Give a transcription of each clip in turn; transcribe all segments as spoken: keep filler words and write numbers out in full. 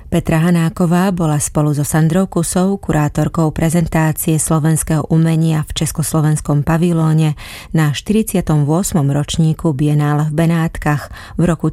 Petra Hanáková bola spolu so Sandrou Kusou kurátorkou prezentácie slovenského umenia v Československom pavilóne na štyridsiatom ôsmom ročníku Bienále v Benátkach v roku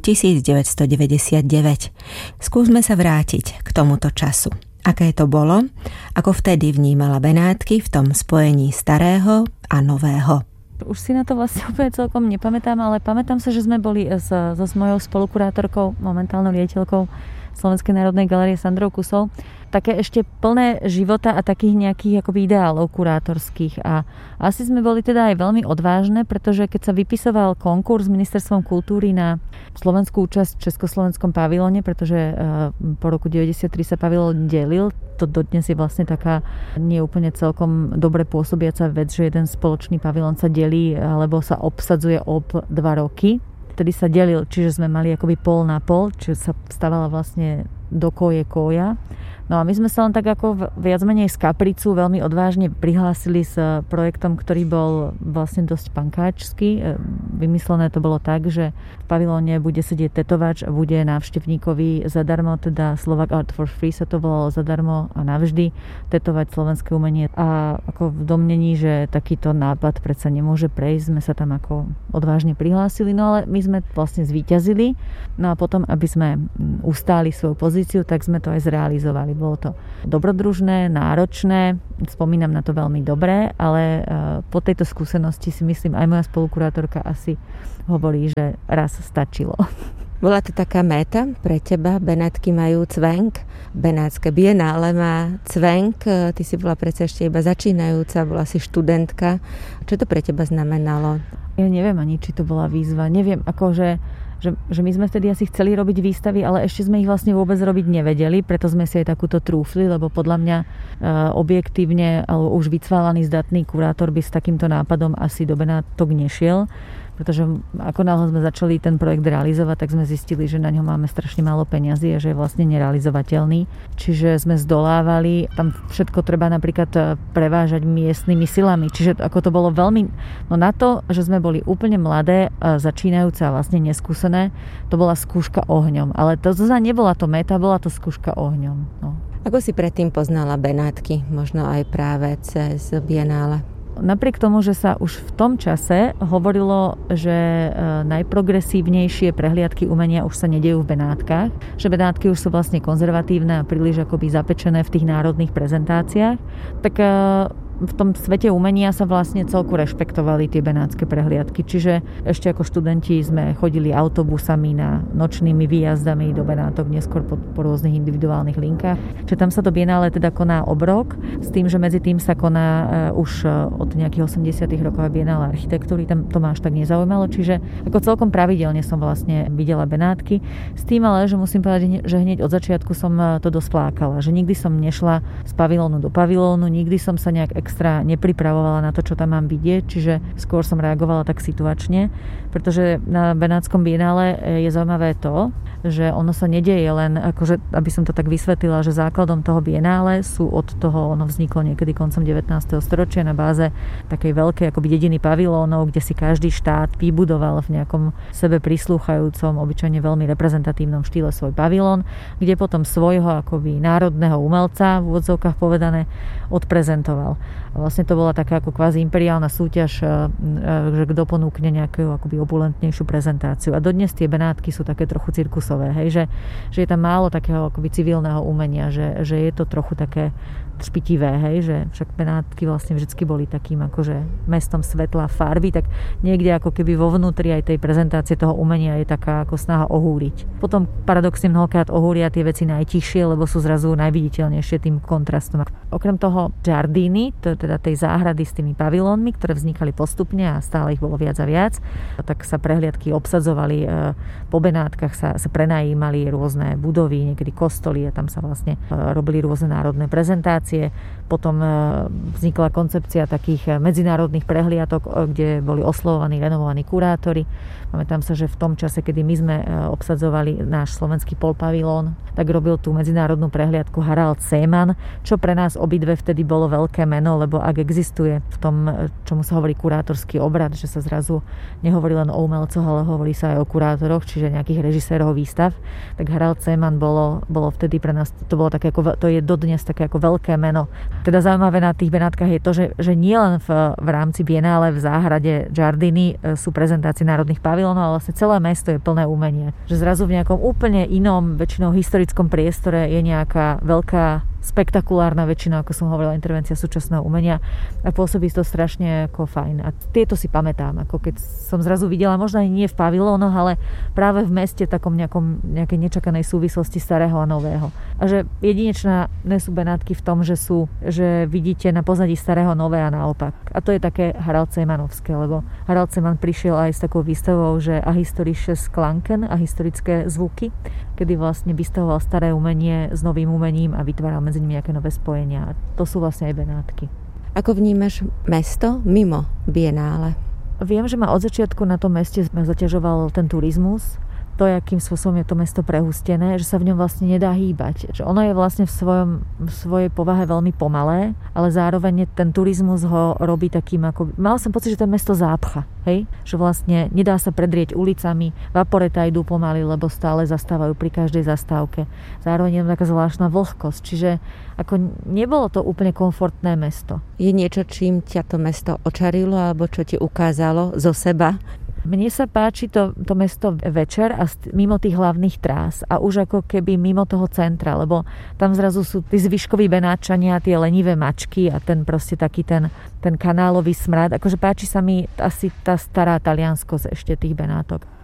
devätnásťstodeväťdesiatdeväť. Skúsme sa vrátiť k tomuto času. Aké to bolo, ako vtedy vnímala Benátky v tom spojení starého a nového. Už si na to vlastne úplne celkom nepamätám, ale pamätám sa, že sme boli so, so s mojou spolukurátorkou, momentálnou riaditeľkou Slovenskej národnej galérie Sandrou Kusou, také ešte plné života a takých nejakých akoby ideálov kurátorských. A asi sme boli teda aj veľmi odvážne, pretože keď sa vypisoval konkurs s Ministerstvom kultúry na slovenskú účasť v Československom pavilóne, pretože po roku deväťdesiattri sa pavilón delil, to dodnes je vlastne taká nie úplne celkom dobre pôsobiaca vec, že jeden spoločný pavilón sa delí alebo sa obsadzuje ob dva roky. Vtedy sa delil, čiže sme mali akoby pol na pol, čiže sa stávala vlastne do koje koja. No a my sme sa len tak ako viac menej z kapricu veľmi odvážne prihlásili s projektom, ktorý bol vlastne dosť pankáčsky. Vymyslené to bolo tak, že v pavilóne bude sedieť tetovač a bude návštevníkovi zadarmo, teda Slovak Art for Free sa to volalo zadarmo a navždy tetovať slovenské umenie. A ako v domnení, že takýto nápad predsa nemôže prejsť, sme sa tam ako odvážne prihlásili, no ale my sme vlastne zvíťazili. No a potom, aby sme ustáli svoju pozíciu, tak sme to aj zrealizovali. Bolo to dobrodružné, náročné, spomínam na to veľmi dobre, ale po tejto skúsenosti si myslím, aj moja spolukurátorka asi hovorí, že raz stačilo. Bola to taká méta pre teba? Benátky majú cvenk, Benátske bienále má cvenk, ty si bola predsa ešte iba začínajúca, bola si študentka. Čo to pre teba znamenalo? Ja neviem ani, či to bola výzva. Neviem, akože Že, že my sme vtedy asi chceli robiť výstavy, ale ešte sme ich vlastne vôbec robiť nevedeli, preto sme si aj takúto trúfli, lebo podľa mňa e, objektívne alebo už vycválaný zdatný kurátor by s takýmto nápadom asi do Benátok nešiel, pretože ako náhle sme začali ten projekt realizovať, tak sme zistili, že na ňo máme strašne málo peňazí a že je vlastne nerealizovateľný. Čiže sme zdolávali, tam všetko treba napríklad prevážať miestnymi silami. Čiže ako to bolo veľmi, no na to, že sme boli úplne mladé, začínajúce a vlastne neskúsené, to bola skúška ohňom. Ale to zasa nebola to meta, bola to skúška ohňom. No. Ako si predtým poznala Benátky? Možno aj práve cez Bienále? Napriek tomu, že sa už v tom čase hovorilo, že najprogresívnejšie prehliadky umenia už sa nedejú v Benátkach, že Benátky už sú vlastne konzervatívne a príliš akoby zapečené v tých národných prezentáciách, tak v tom svete umenia sa vlastne celku rešpektovali tie benátske prehliadky. Čiže ešte ako študenti sme chodili autobusami na nočnými výjazdami do Benátok, neskôr po, po rôznych individuálnych linkách. Čiže tam sa to bienále teda koná obrok, s tým, že medzi tým sa koná uh, už uh, od nejakých osemdesiatych rokov bienále architektúry. Tam to ma až tak nezaujímalo. Čiže ako celkom pravidelne som vlastne videla Benátky. S tým ale, že musím povedať, že hneď od začiatku som to dosť flákala. Že nikdy som nešla z pavilónu do pavilónu, nikdy som sa nejak extra nepripravovala na to, čo tam mám vidieť, čiže skôr som reagovala tak situačne, pretože na Benátskom bienále je zaujímavé to, že ono sa nedeje len, akože, aby som to tak vysvetlila, že základom toho bienále sú od toho, ono vzniklo niekedy koncom devätnásteho storočia na báze takej veľkej akoby dediny pavilónov, kde si každý štát vybudoval v nejakom sebe prislúchajúcom, obyčajne veľmi reprezentatívnom štýle svoj pavilón, kde potom svojho akoby národného umelca, v úvodzovkách povedané, odprezentoval. A vlastne to bola taká ako kvázi imperiálna súťaž, že kto ponúkne nejakú akoby opulentnejšiu prezentáciu. A dodnes tie Benátky sú také trochu cirkusové, hej, že, že je tam málo takého akoby civilného umenia, že, že je to trochu také špitivé, hej, že však Benátky vlastne vždycky boli takým akože mestom svetla, farby, tak niekde ako keby vo vnútri aj tej prezentácie toho umenia je taká ako snaha ohúriť. Potom paradoxne mnohokrát ohúria tie veci najtichšie, lebo sú zrazu najviditeľnejšie tým kontrastom. Okrem toho Giardini, to je teda tej záhrady s tými pavilónmi, ktoré vznikali postupne a stále ich bolo viac a viac, tak sa prehliadky obsadzovali, po Benátkach sa, sa prenajímali rôzne budovy, niekedy kostoly a tam sa vlastne robili rôzne národné prezentácie. Potom vznikla koncepcia takých medzinárodných prehliadok, kde boli oslovovaní renomovaní kurátori. Pamätám sa, že v tom čase, kedy my sme obsadzovali náš slovenský polpavilón, tak robil tú medzinárodnú prehliadku Harald Seemann, čo pre nás obidve vtedy bolo veľké meno, lebo ak existuje v tom, čomu sa hovorí kurátorský obrad, že sa zrazu nehovorí len o umelcoch, ale hovorí sa aj o kurátoroch, čiže nejakých režisérov výstav, tak Harald Zeman bolo, bolo vtedy pre nás, to bolo také ako, to je dodnes také ako veľké meno. Teda zaujímavé na tých Benátkach je to, že, že nie len v, v rámci Bienále v záhrade Giardini sú prezentácie národných pavilónov, ale vlastne celé mesto je plné umenia. Že zrazu v nejakom úplne inom, väčšinou historickom priestore je nejaká veľká spektakulárna väčšina, ako som hovorila, intervencia súčasného umenia a pôsobí to strašne ako fajn. A tieto si pamätám, ako keď som zrazu videla, možno aj nie v pavilónoch, ale práve v meste takom nejakom, nejakej nečakanej súvislosti starého a nového. A že jedinečné sú Benátky v tom, že sú, že vidíte na pozadí starého nové a naopak. A to je také Harald Zemanovské, lebo Harald Zeman prišiel aj s takou výstavou, že ahistorische Klanken, ahistorické zvuky, kedy vlastne vystavoval staré umenie s novým umením a vytváral medzi nimi nejaké nové spojenia. A to sú vlastne aj Benátky. Ako vnímaš mesto mimo Bienále? Viem, že ma od začiatku na tom meste zaťažoval ten turizmus. To, akým spôsobom je to mesto prehustené, že sa v ňom vlastne nedá hýbať. Že ono je vlastne v, svojom, v svojej povahe veľmi pomalé, ale zároveň ten turizmus ho robí takým ako... Mal som pocit, že to mesto zápcha, hej? Že vlastne nedá sa predrieť ulicami, vaporeta idú pomaly, lebo stále zastávajú pri každej zastávke. Zároveň je tam taká zvláštna vlhkosť, čiže ako nebolo to úplne komfortné mesto. Je niečo, čím ťa to mesto očarilo, alebo čo ti ukázalo zo seba? Mne sa páči to, to mesto večer a mimo tých hlavných trás a už ako keby mimo toho centra, lebo tam zrazu sú tí zvyškoví Benáčania, tie lenivé mačky a ten proste taký ten, ten kanálový smrad. Akože páči sa mi asi tá stará talianskosť ešte tých Benátok.